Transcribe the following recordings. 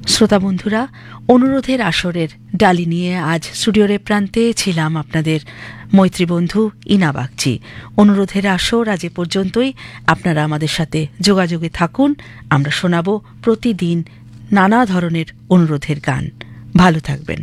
শ্রোতা বন্ধুরা, অনুরোধের আসরের ডালি নিয়ে আজ স্টুডিওর প্রান্তে ছিলাম আপনাদের মৈত্রী বন্ধু ইনা বাগচি। অনুরোধের আসর আজ এ পর্যন্তই। আপনারা আমাদের সাথে যোগাযোগে থাকুন। আমরা শোনাব প্রতিদিন নানা ধরনের অনুরোধের গান। ভালো থাকবেন।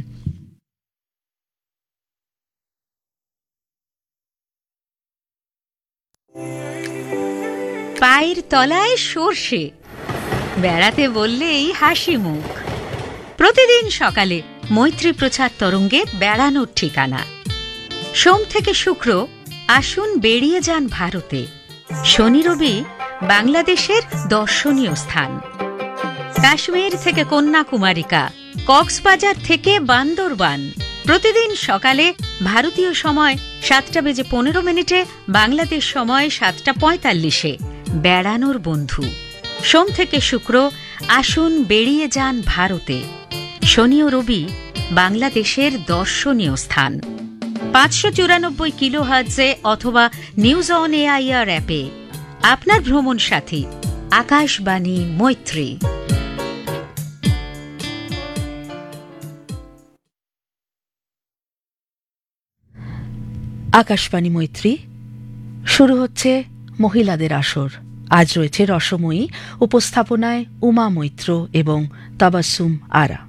পায়ের তলায় সর্ষে, বেড়াতে বললেই হাসি মুখ। প্রতিদিন সকালে মৈত্রী প্রচার তরঙ্গে বেড়ানোর ঠিকানা। সোম থেকে শুক্র আসুন বেরিয়ে যান ভারতে। শনি রবি বাংলাদেশের দর্শনীয় স্থান। কাশ্মীর থেকে কন্যাকুমারিকা, কক্সবাজার থেকে বান্দরবান। প্রতিদিন সকালে ভারতীয় সময় 7:15, বাংলাদেশ সময় 7:45। বেড়ানোর বন্ধু। সোম থেকে শুক্র আসুন বেরিয়ে যান ভারতে। শনি ও রবি বাংলাদেশের দর্শনীয় স্থান। 594 কিলোহার্টজে অথবা নিউজ অন এআইআর অ্যাপে। আপনার ভ্রমণ সাথী আকাশবাণী মৈত্রী। আকাশবাণী মৈত্রী শুরু হচ্ছে মহিলাদের আসর। আজ রয়েছে রসময়ী, উপস্থাপনায় উমা মৈত্র এবং তাবাসসুম আরা।